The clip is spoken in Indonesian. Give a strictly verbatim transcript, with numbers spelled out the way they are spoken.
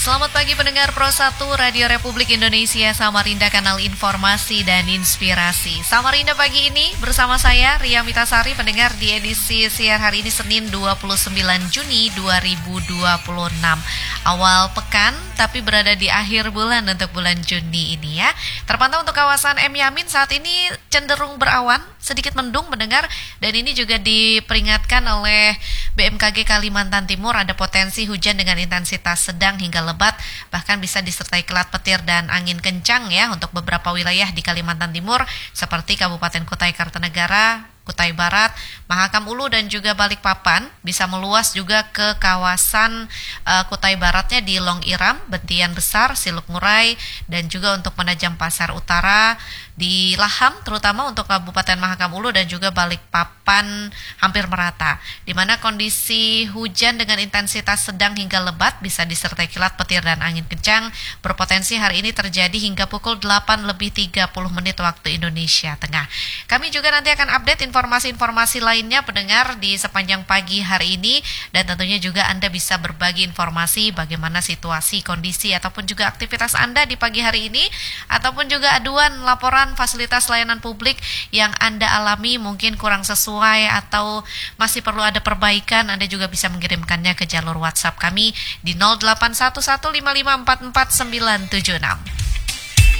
Selamat pagi pendengar Pro satu Radio Republik Indonesia Samarinda, kanal informasi dan inspirasi. Samarinda pagi ini bersama saya Ria Mitasari, pendengar di edisi siar hari ini Senin dua puluh sembilan Juni dua ribu dua puluh enam. Awal pekan tapi berada di akhir bulan untuk bulan Juni ini ya. Terpantau untuk kawasan M Yamin saat ini cenderung berawan, sedikit mendung mendengar, dan ini juga diperingatkan oleh B M K G Kalimantan Timur ada potensi hujan dengan intensitas sedang hingga lebat, bahkan bisa disertai kilat petir dan angin kencang ya untuk beberapa wilayah di Kalimantan Timur seperti Kabupaten Kutai Kartanegara, Kutai Barat, Mahakam Ulu dan juga Balikpapan. Bisa meluas juga ke kawasan uh, Kutai Baratnya di Long Iram, Bentian Besar, Siluk Murai, dan juga untuk Penajam Pasar Utara, di Laham terutama untuk Kabupaten Mahakam Ulu dan juga Balikpapan hampir merata, di mana kondisi hujan dengan intensitas sedang hingga lebat bisa disertai kilat petir dan angin kencang berpotensi hari ini terjadi hingga pukul delapan lebih tiga puluh menit waktu Indonesia Tengah. Kami juga nanti akan update informasi-informasi lainnya pendengar di sepanjang pagi hari ini, dan tentunya juga Anda bisa berbagi informasi bagaimana situasi, kondisi ataupun juga aktivitas Anda di pagi hari ini, ataupun juga aduan, laporan fasilitas layanan publik yang Anda alami mungkin kurang sesuai atau masih perlu ada perbaikan. Anda juga bisa mengirimkannya ke jalur WhatsApp kami di nol delapan satu satu lima lima empat empat sembilan tujuh enam.